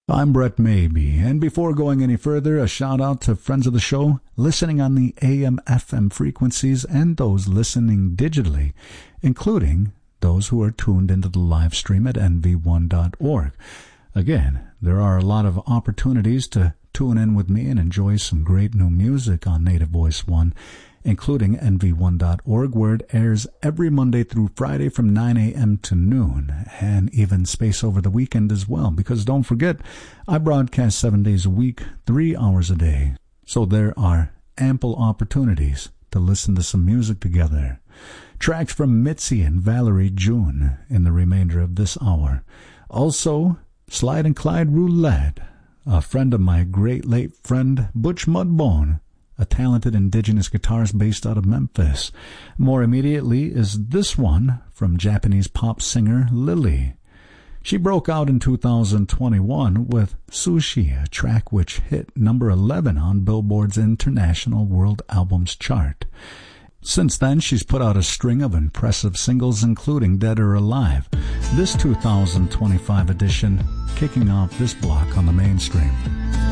I'm Brett Maybe, and before going any further, a shout out to friends of the show listening on the AM/FM frequencies and those listening digitally, including those who are tuned into the live stream at nv1.org. Again, there are a lot of opportunities to tune in with me and enjoy some great new music on Native Voice One, including nv1.org, where it airs every Monday through Friday from 9 a.m. to noon, and even space over the weekend as well, because don't forget, I broadcast 7 days a week, 3 hours a day, so there are ample opportunities to listen to some music together. Tracks from Mitzi and Valerie June in the remainder of this hour. Also, Slide and Clyde Roulette, a friend of my great late friend Butch Mudbone, a talented indigenous guitarist based out of Memphis. More immediately is this one from Japanese pop singer Lily. She broke out in 2021 with Sushi, a track which hit number 11 on Billboard's International World Albums chart. Since then, she's put out a string of impressive singles, including Dead or Alive, this 2025 edition kicking off this block on the mainstream.